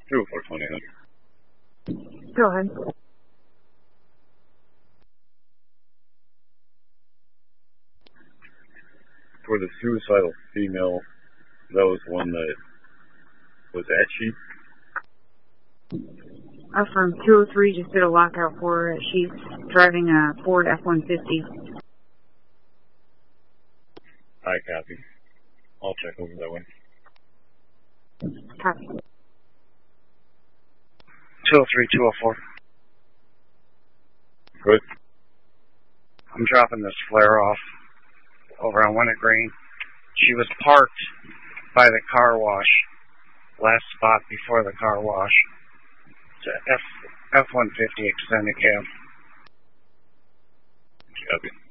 204-2800. Go ahead. For the suicidal female, that was one that was at Sheep. From 203, just did a lockout for her at Sheets, driving a Ford F-150. I copy. I'll check over that way. Copy. 203-204. Good. I'm dropping this flare off over on Wintergreen. She was parked by the car wash, last spot before the car wash. It's a F-150 extended cab. Copy.